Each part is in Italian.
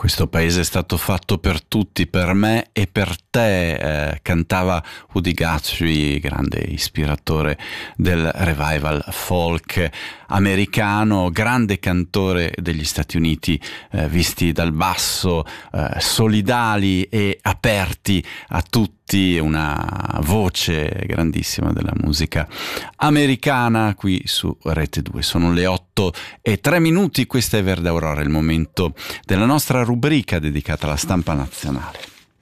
Questo paese è stato fatto per tutti, per me e per te, cantava Woody Guthrie, grande ispiratore del revival folk americano, grande cantore degli Stati Uniti, visti dal basso, solidali e aperti a tutti, una voce grandissima della musica americana qui su Rete 2. Sono le 8:03, questa è Verde Aurora, il momento della nostra rubrica dedicata alla stampa nazionale.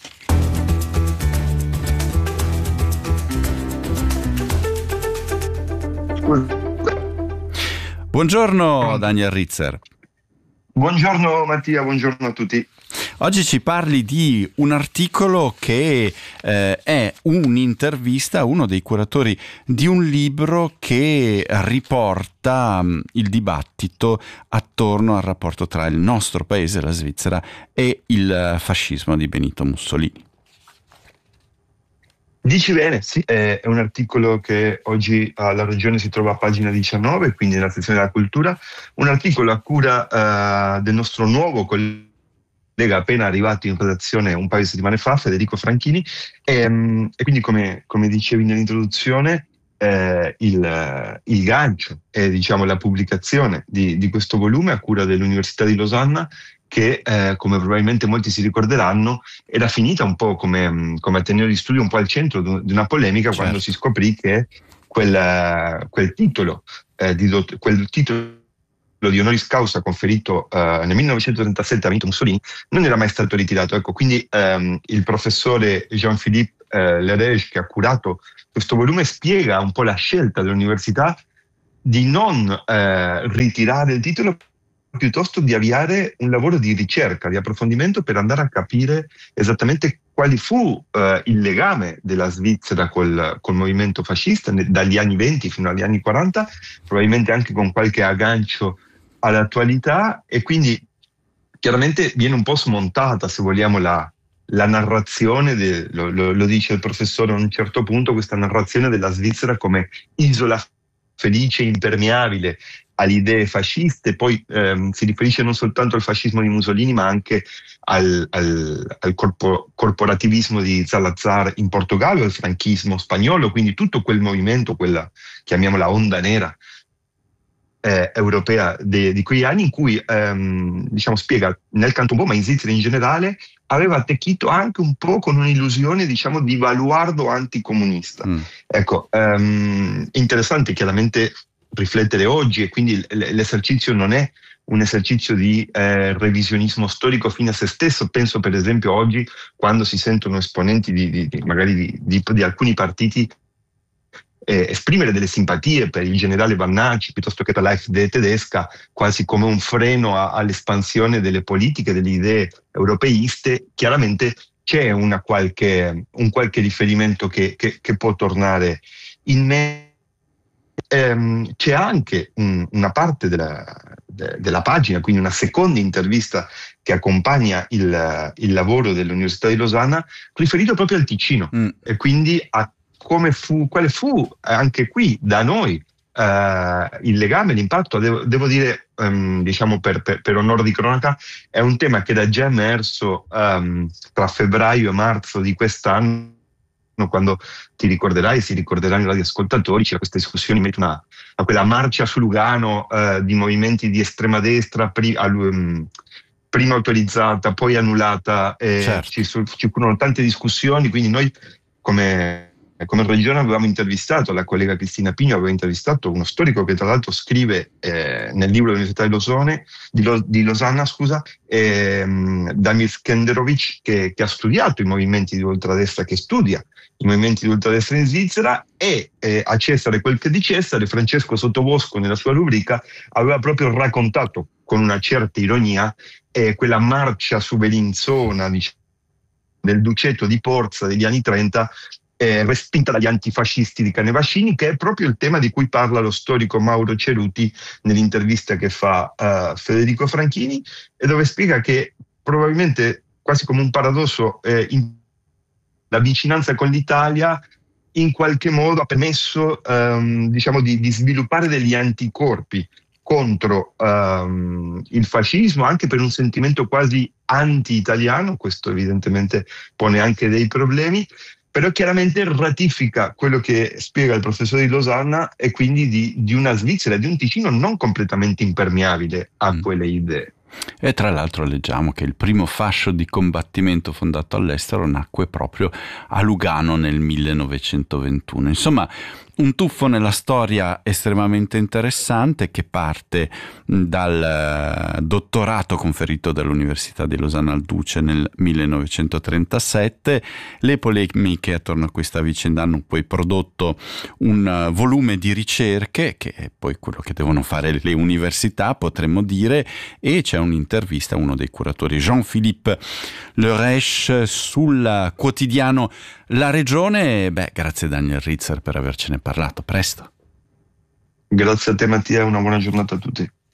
Buongiorno Daniel Ritzer. Buongiorno Mattia, buongiorno a tutti. Oggi ci parli di un articolo che è un'intervista a uno dei curatori di un libro che riporta il dibattito attorno al rapporto tra il nostro paese, la Svizzera, e il fascismo di Benito Mussolini. Dici bene, sì, è un articolo che oggi alla Ragione si trova a pagina 19, quindi nella sezione della cultura, un articolo a cura del nostro nuovo collega appena arrivato in redazione un paio di settimane fa, Federico Franchini, e quindi come dicevi nell'introduzione, il gancio e diciamo la pubblicazione di questo volume a cura dell'Università di Losanna, che come probabilmente molti si ricorderanno era finita un po' come ateneo di studio, un po' al centro di una polemica, certo, quando si scoprì che quel titolo di honoris causa conferito nel 1937 a Benito Mussolini non era mai stato ritirato. Ecco, quindi il professore Jean-Philippe Lerege, che ha curato questo volume, spiega un po' la scelta dell'università di non ritirare il titolo, piuttosto di avviare un lavoro di ricerca, di approfondimento, per andare a capire esattamente quale fu il legame della Svizzera col movimento fascista dagli anni 20 fino agli anni 40, probabilmente anche con qualche aggancio all'attualità, e quindi chiaramente viene un po' smontata, se vogliamo, la narrazione, lo dice il professore a un certo punto, questa narrazione della Svizzera come isola felice, impermeabile alle idee fasciste. Poi si riferisce non soltanto al fascismo di Mussolini, ma anche al corporativismo di Salazar in Portogallo, al franchismo spagnolo, quindi tutto quel movimento, quella, chiamiamola, onda nera europea di quegli anni, in cui diciamo spiega nel canto un po', ma in Svizzera in generale, aveva attecchito anche un po' con un'illusione, diciamo, di baluardo anticomunista. Ecco, interessante chiaramente riflettere oggi, e quindi l'esercizio non è un esercizio di revisionismo storico fine a se stesso. Penso per esempio oggi, quando si sentono esponenti magari di alcuni partiti esprimere delle simpatie per il generale Vannacci piuttosto che per l'AfD tedesca, quasi come un freno all'espansione delle politiche, delle idee europeiste, chiaramente c'è un qualche riferimento che può tornare in me. C'è anche una parte della pagina, quindi una seconda intervista che accompagna il lavoro dell'Università di Losanna, riferito proprio al Ticino, e quindi a quale fu anche qui da noi il legame, l'impatto. Devo dire, diciamo per onore di cronaca, è un tema che era già emerso tra febbraio e marzo di quest'anno, quando ti ricorderai e si ricorderanno i radioascoltatori, c'era questa discussione in merito a quella marcia su Lugano di movimenti di estrema destra, prima autorizzata, poi annullata, certo. Ci furono tante discussioni, quindi noi come regione avevamo intervistato, la collega Cristina Pigno aveva intervistato uno storico che tra l'altro scrive nel libro dell'Università di Losanna, Damir Skenderovic, che ha studiato i movimenti di ultradestra, che studia i movimenti di ultradestra in Svizzera, e a Cesare quel che di Cesare, Francesco Sottobosco nella sua rubrica aveva proprio raccontato con una certa ironia quella marcia su Bellinzona, diciamo, del Duceto di Porza degli anni 30, respinta dagli antifascisti di Canevascini, che è proprio il tema di cui parla lo storico Mauro Ceruti nell'intervista che fa Federico Franchini, e dove spiega che probabilmente, quasi come un paradosso, la vicinanza con l'Italia in qualche modo ha permesso diciamo di sviluppare degli anticorpi contro il fascismo, anche per un sentimento quasi anti-italiano. Questo evidentemente pone anche dei problemi, però chiaramente ratifica quello che spiega il professore di Losanna, e quindi di una Svizzera, di un Ticino non completamente impermeabile a quelle idee. E tra l'altro leggiamo che il primo fascio di combattimento fondato all'estero nacque proprio a Lugano nel 1921. Insomma, un tuffo nella storia estremamente interessante che parte dal dottorato conferito dall'Università di Losanna al Duce nel 1937. Le polemiche attorno a questa vicenda hanno poi prodotto un volume di ricerche, che è poi quello che devono fare le università, potremmo dire, e c'è un'intervista a uno dei curatori, Jean-Philippe Le Reich, sul quotidiano La Regione. Grazie Daniel Ritzer per avercene parlato. Presto. Grazie a te Mattia, una buona giornata a tutti.